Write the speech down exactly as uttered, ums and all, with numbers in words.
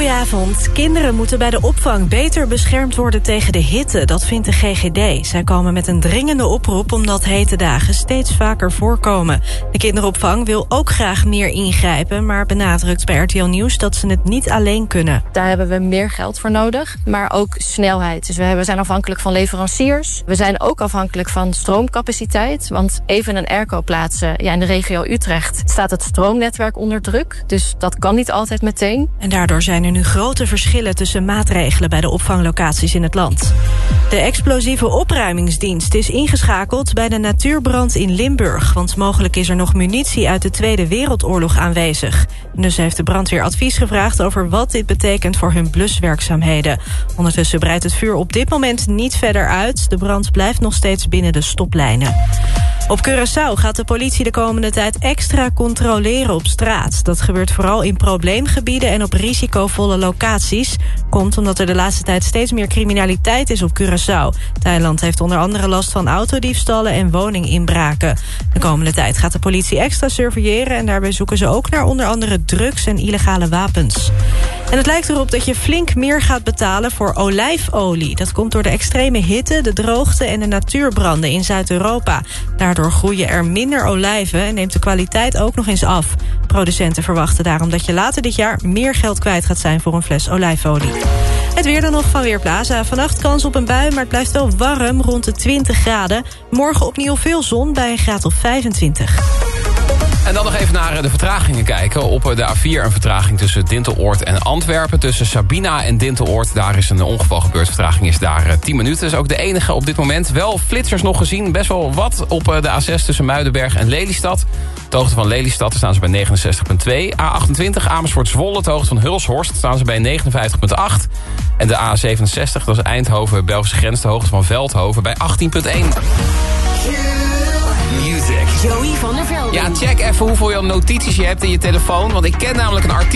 Goedenavond. Kinderen moeten bij de opvang beter beschermd worden tegen de hitte. Dat vindt de G G D. Zij komen met een dringende oproep omdat hete dagen steeds vaker voorkomen. De kinderopvang wil ook graag meer ingrijpen, maar benadrukt bij R T L Nieuws dat ze het niet alleen kunnen. Daar hebben we meer geld voor nodig, maar ook snelheid. Dus we hebben- we zijn afhankelijk van leveranciers. We zijn ook afhankelijk van stroomcapaciteit. Want even een airco plaatsen, ja, in de regio Utrecht staat het stroomnetwerk onder druk. Dus dat kan niet altijd meteen. En daardoor zijn er nu grote verschillen tussen maatregelen bij de opvanglocaties in het land. De explosieve opruimingsdienst is ingeschakeld bij de natuurbrand in Limburg. Want mogelijk is er nog munitie uit de Tweede Wereldoorlog aanwezig. En dus heeft de brandweer advies gevraagd over wat dit betekent voor hun bluswerkzaamheden. Ondertussen breidt het vuur op dit moment niet verder uit. De brand blijft nog steeds binnen de stoplijnen. Op Curaçao gaat de politie de komende tijd extra controleren op straat. Dat gebeurt vooral in probleemgebieden en op risicovolle locaties. Komt omdat er de laatste tijd steeds meer criminaliteit is op Curaçao. Thailand heeft onder andere last van autodiefstallen en woninginbraken. De komende tijd gaat de politie extra surveilleren en daarbij zoeken ze ook naar onder andere drugs en illegale wapens. En het lijkt erop dat je flink meer gaat betalen voor olijfolie. Dat komt door de extreme hitte, de droogte en de natuurbranden in Zuid-Europa. Daardoor groeien er minder olijven en neemt de kwaliteit ook nog eens af. Producenten verwachten daarom dat je later dit jaar meer geld kwijt gaat zijn voor een fles olijfolie. Het weer dan nog van Weerplaza. Vannacht kans op een bui, maar het blijft wel warm rond de twintig graden. Morgen opnieuw veel zon bij een graad of vijfentwintig. En dan nog even naar de vertragingen kijken. Op de A vier een vertraging tussen Dinteloord en Antwerpen. Tussen Sabina en Dinteloord, daar is een ongeval gebeurd. Vertraging is daar tien minuten. Dat is ook de enige op dit moment. Wel flitsers nog gezien. Best wel wat op de A zes tussen Muidenberg en Lelystad. De hoogte van Lelystad staan ze bij negenenzestig komma twee. A achtentwintig Amersfoort-Zwolle. De hoogte van Hulshorst staan ze bij negenenvijftig komma acht. En de A zevenenzestig, dat is Eindhoven, Belgische grens. De hoogte van Veldhoven bij achttien komma één. Music. Joey van der Velde. Ja, check even hoeveel notities je hebt in je telefoon. Want ik ken namelijk een artiest